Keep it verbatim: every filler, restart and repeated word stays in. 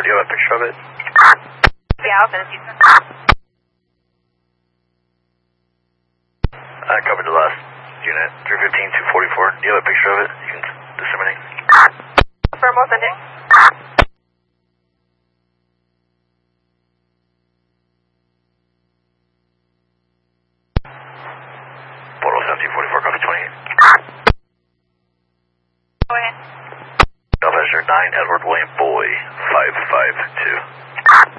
you have a picture of it? Yeah, I'll send it to you. I covered the last unit, three fifteen, two forty-four. Do you have a picture of it? You can disseminate. Firm, I'll send it. Photo seventeen forty-four, copy twenty-eight. Go ahead. Officer nine, Edward William Boy, five five two.